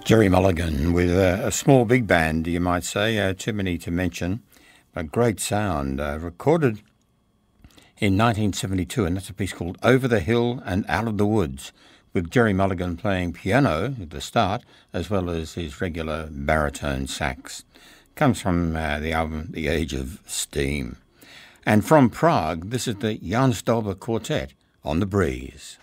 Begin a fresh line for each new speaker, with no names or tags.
Jerry Mulligan with a small big band, you might say, too many to mention, but great sound. Recorded in 1972, and that's a piece called Over the Hill and Out of the Woods, with Jerry Mulligan playing piano at the start, as well as his regular baritone sax. Comes from the album The Age of Steam. And from Prague, this is the Jan Stolber Quartet on the Breeze.